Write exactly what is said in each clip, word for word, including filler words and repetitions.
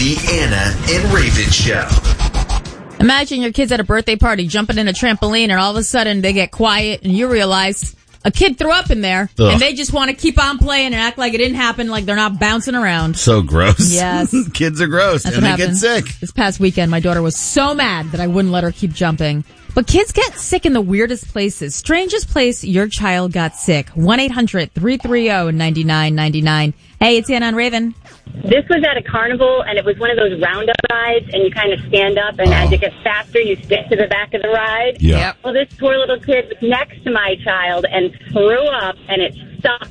The Anna and Raven Show. Imagine your kids at a birthday party jumping in a trampoline and all of a sudden they get quiet and you realize a kid threw up in there Ugh. and they just want to keep on playing and act like it didn't happen, like they're not bouncing around. So gross. Yes. Kids are gross That's and what they happened. get sick. This past weekend, my daughter was so mad that I wouldn't let her keep jumping. But kids get sick in the weirdest places. Strangest place your child got sick. one eight hundred three three zero nine nine nine nine. Hey, it's Anna and Raven. This was at a carnival, and it was one of those roundup rides, and you kind of stand up, and oh. as it gets faster, you stick to the back of the ride. Yeah. Yep. Well, this poor little kid was next to my child and threw up, and it stuck.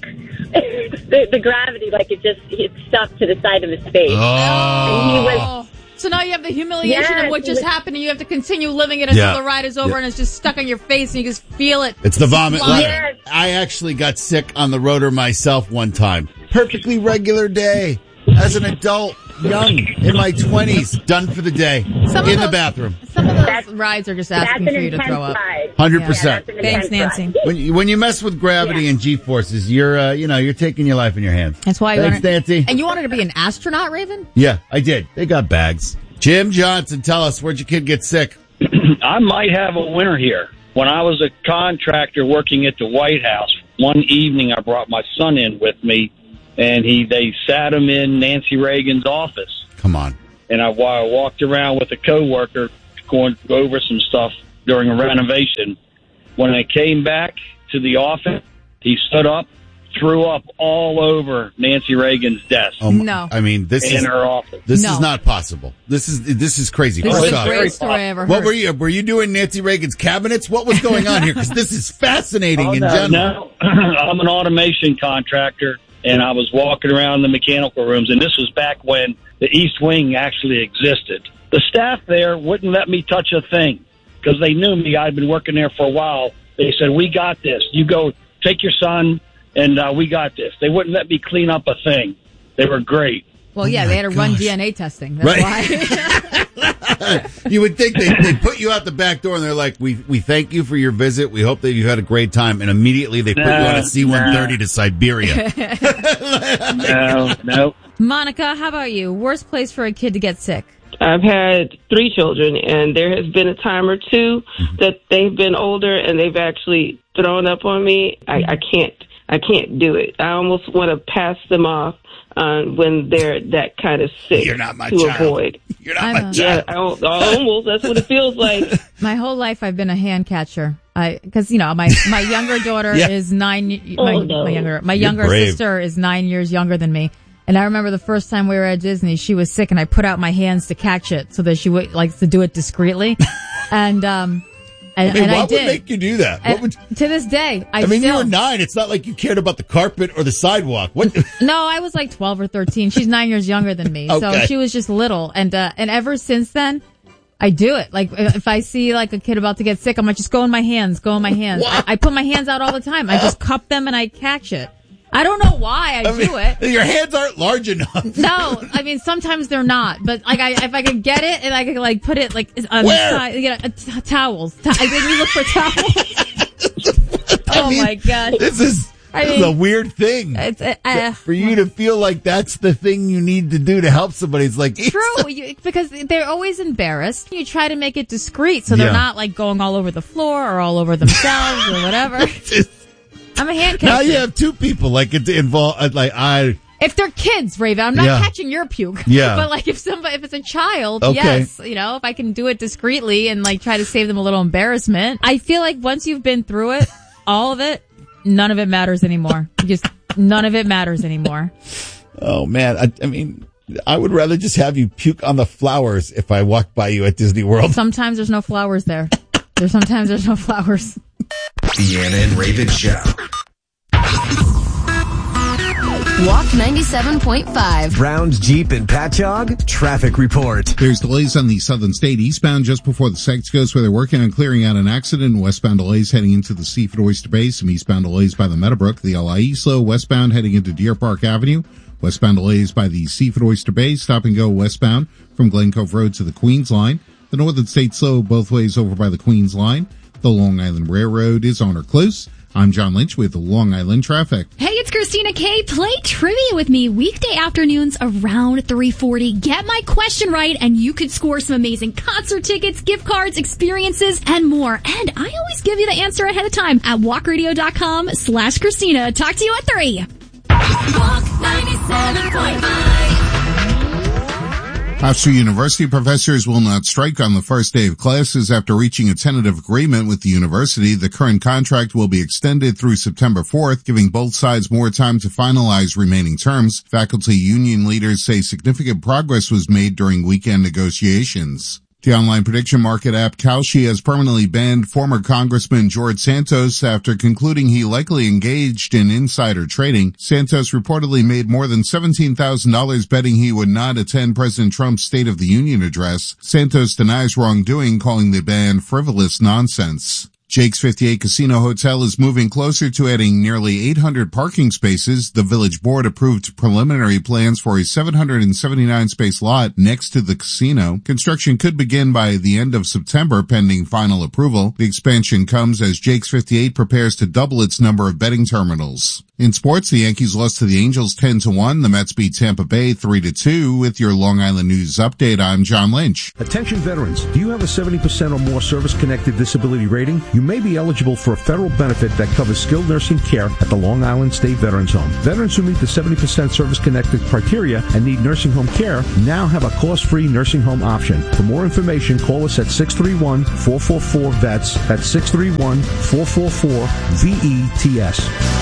the, the gravity, like it just, it stuck to the side of his face. Oh. And he was... So now you have the humiliation yes, of what just happened, and you have to continue living it until yeah. the ride is over, yeah. and it's just stuck on your face, and you just feel it. It's the vomit flying. ladder. Yes. I actually got sick on the rotor myself one time. Perfectly regular day. As an adult, young, in my twenties, done for the day, some in those, the bathroom. Some of those that's, rides are just asking for you to throw up. Ride. one hundred percent. Yeah, Thanks, Nancy. Ride. When you, when you mess with gravity yeah. and G-forces, you're, uh, you know, you're taking your life in your hands. That's why you Thanks, wanted, Nancy. And you wanted to be an astronaut, Raven? Yeah, I did. They got bags. Jim Johnson, tell us, where'd your kid get sick? I might have a winner here. When I was a contractor working at the White House, one evening I brought my son in with me, and he they sat him in Nancy Reagan's office. Come on. And I, while I walked around with a coworker going to go over some stuff during a renovation. When I came back to the office, he stood up, threw up all over Nancy Reagan's desk. Oh, no. I mean, this in is her office. This no. is not possible. This is this is crazy. This First is the off, greatest story I ever heard. what were you were you doing Nancy Reagan's cabinets? What was going on here? Because this is fascinating Oh, in no, general. no. I'm an automation contractor, and I was walking around the mechanical rooms, and this was back when the East Wing actually existed. The staff there wouldn't let me touch a thing because they knew me. I'd been working there for a while. They said, "We got this. You go take your son, and uh, we got this." They wouldn't let me clean up a thing. They were great. Well, yeah, Oh they had to gosh. run D N A testing. That's Right. why. You would think they they put you out the back door and they're like, "We we thank you for your visit. We hope that you had a great time." And immediately they put Nah, you on a C one thirty nah. to Siberia. No, no. Monica, how about you? Worst place for a kid to get sick? I've had three children, and there has been a time or two that they've been older and they've actually thrown up on me. I, I can't, I can't do it. I almost want to pass them off uh, when they're that kind of sick. You're not my to child. avoid. You're not I my know. child. Yeah, I, I almost. That's what it feels like. My whole life I've been a hand catcher. I, cause you know, my, my younger daughter Yeah. is nine, Oh, my, no. my younger, my You're younger brave. sister is nine years younger than me. And I remember the first time we were at Disney, she was sick and I put out my hands to catch it so that she would like to do it discreetly. and, um, and, I mean, and what I would did. make you do that? What And would? to this day, I, I mean, still, you were nine. It's not like you cared about the carpet or the sidewalk. What? No, I was like twelve or thirteen. She's nine years younger than me. So Okay. she was just little. And, uh, and ever since then, I do it. Like, if I see like a kid about to get sick, I'm like, just go in my hands, go in my hands. I, I put my hands out all the time. I just cup them and I catch it. I don't know why I, I mean, do it. Your hands aren't large enough. No, I mean, sometimes they're not. But like, I, if I could get it and I could like put it like on Where? the side, you know, uh, t- towels. T- I didn't you look for towels. I Oh mean, my God. This is, I this mean, is a weird thing. It's, uh, uh, For you to feel like that's the thing you need to do to help somebody. It's like, True, you, because they're always embarrassed. You try to make it discreet so they're Yeah. not like going all over the floor or all over themselves or whatever. I'm a hand catcher. now you have two people like it involved. Like I, If they're kids, Raven, I'm not Yeah. catching your puke. Yeah. But like if somebody, if it's a child, Okay. yes, you know, if I can do it discreetly and like try to save them a little embarrassment. I feel like once you've been through it, all of it, none of it matters anymore. Just none of it matters anymore. oh man, I, I mean, I would rather just have you puke on the flowers if I walked by you at Disney World. Sometimes there's no flowers there. There's sometimes there's no flowers. The Anna and Raven Show. Walk ninety-seven point five. Browns Jeep and Patchogue traffic report. There's delays on the Southern State eastbound just before the Sex Coast where they're working on clearing out an accident. Westbound delays heading into the Seaford Oyster Bay. Some eastbound delays by the Meadowbrook. The L I E slow westbound heading into Deer Park Avenue. Westbound delays by the Seaford Oyster Bay. Stop and go westbound from Glen Cove Road to the Queens Line. The Northern State slow both ways over by the Queens Line. The Long Island Railroad is on or close. I'm John Lynch with the Long Island traffic. Hey, it's Christine. Christina K. Play trivia with me weekday afternoons around three forty. Get my question right, and you could score some amazing concert tickets, gift cards, experiences, and more. And I always give you the answer ahead of time at walkradio.com slash Christina. Talk to you at three. Walk ninety-seven point five. Hofstra University professors will not strike on the first day of classes after reaching a tentative agreement with the university. The current contract will be extended through September fourth, giving both sides more time to finalize remaining terms. Faculty union leaders say significant progress was made during weekend negotiations. The online prediction market app Kalshi has permanently banned former Congressman George Santos after concluding he likely engaged in insider trading. Santos reportedly made more than seventeen thousand dollars betting he would not attend President Trump's State of the Union address. Santos denies wrongdoing, calling the ban frivolous nonsense. Jake's fifty-eight Casino Hotel is moving closer to adding nearly eight hundred parking spaces. The village board approved preliminary plans for a seven hundred seventy-nine space lot next to the casino. Construction could begin by the end of September, pending final approval. The expansion comes as Jake's fifty-eight prepares to double its number of betting terminals. In sports, the Yankees lost to the Angels ten to one. The Mets beat Tampa Bay three to two. With your Long Island News update, I'm John Lynch. Attention veterans, do you have a seventy percent or more service-connected disability rating? You may be eligible for a federal benefit that covers skilled nursing care at the Long Island State Veterans Home. Veterans who meet the seventy percent service-connected criteria and need nursing home care now have a cost-free nursing home option. For more information, call us at six three one, four four four, V E T S. That's six three one, four four four, V E T S.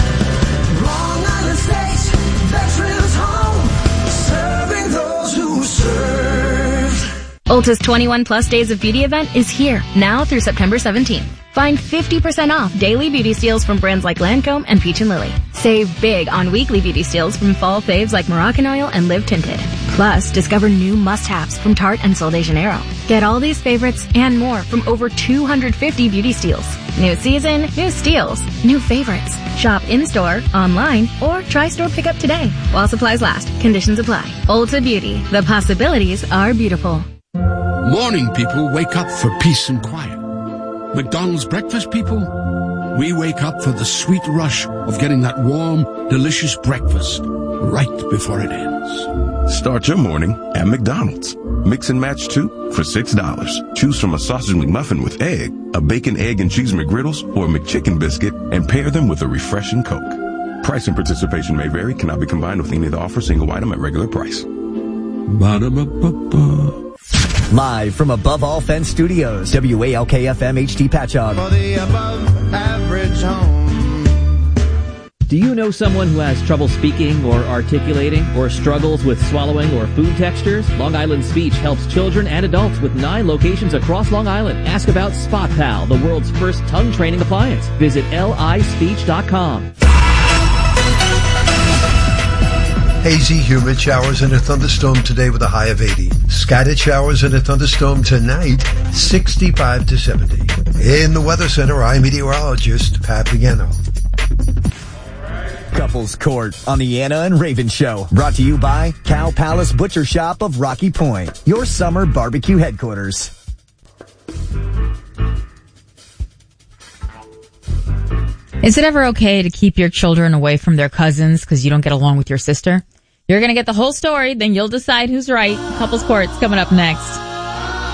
Long Island State Veterans Home, serving those who serve. Ulta's twenty-one plus Days of Beauty event is here, now through September seventeenth. Find fifty percent off daily beauty steals from brands like Lancome and Peach and Lily. Save big on weekly beauty steals from fall faves like Moroccan Oil and Live Tinted. Plus, discover new must-haves from Tarte and Sol de Janeiro. Get all these favorites and more from over two hundred fifty beauty steals. New season, new steals, new favorites. Shop in-store, online, or try store pickup today while supplies last. Conditions apply. Ulta Beauty. The possibilities are beautiful. Morning people wake up for peace and quiet. McDonald's breakfast people, we wake up for the sweet rush of getting that warm, delicious breakfast right before it ends. Start your morning at McDonald's. Mix and match two for six dollars. Choose from a sausage McMuffin with egg, a bacon, egg, and cheese McGriddles, or a McChicken biscuit, and pair them with a refreshing Coke. Price and participation may vary, cannot be combined with any of the offer, single item at regular price. Ba-da-ba-ba-ba. Live from Above All Fence Studios, W A L K F M H D Patchogue. For the above average home. Do you know someone who has trouble speaking or articulating or struggles with swallowing or food textures? Long Island Speech helps children and adults with nine locations across Long Island. Ask about Spot Pal, the world's first tongue training appliance. Visit L I speech dot com. Hazy, humid showers and a thunderstorm today with a high of eighty. Scattered showers and a thunderstorm tonight, sixty-five to seventy. In the Weather Center, I'm meteorologist Pat Pagano. Couples Court on the Anna and Raven Show. Brought to you by Cow Palace Butcher Shop of Rocky Point, your summer barbecue headquarters. Is it ever okay to keep your children away from their cousins because you don't get along with your sister? You're going to get the whole story, then you'll decide who's right. Couples Court's coming up next.